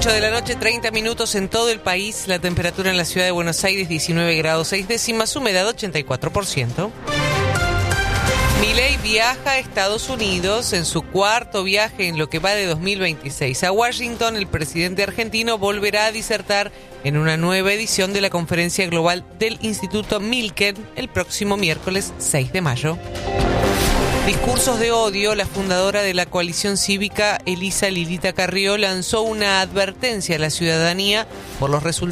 8 de la noche, 30 minutos en todo el país. La temperatura en la ciudad de Buenos Aires, 19 grados 6 décimas, humedad 84%. Milei viaja a Estados Unidos en su cuarto viaje en lo que va de 2026. A Washington, el presidente argentino volverá a disertar en una nueva edición de la conferencia global del Instituto Milken el próximo miércoles 6 de mayo. Discursos de odio. La fundadora de la coalición cívica, Elisa Lilita Carrió, lanzó una advertencia a la ciudadanía por los resultados